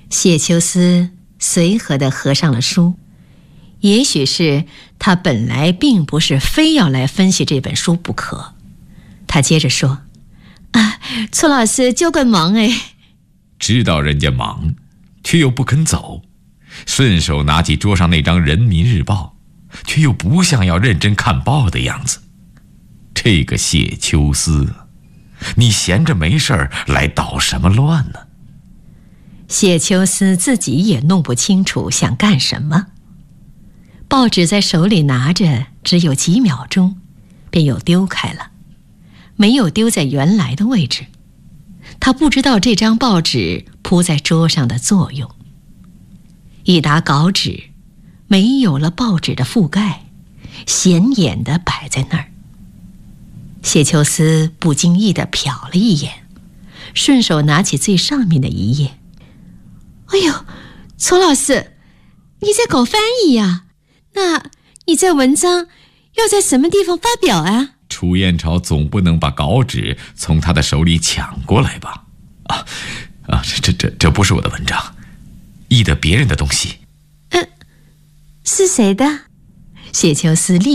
谢秋思随和地合上了书，也许是他本来并不是非要来分析这本书不可。他接着说：“楚老师就怪忙哎。” 知道人家忙，却又不肯走，顺手拿起桌上那张《人民日报》，却又不像要认真看报的样子。这个谢秋思，你闲着没事儿来捣什么乱呢？ 谢秋思自己也弄不清楚想干什么。报纸在手里拿着只有几秒钟，便又丢开了，没有丢在原来的位置。他不知道这张报纸铺在桌上的作用。一沓稿纸没有了报纸的覆盖，显眼地摆在那儿。谢秋思不经意地瞟了一眼，顺手拿起最上面的一页。哎呦，楚老师，你在搞翻译呀？那你这文章要在什么地方发表啊？ 楚燕朝总不能把稿纸从他的手里抢过来吧？这不是我的文章，译的别人的东西。 是谁的？谢秋思立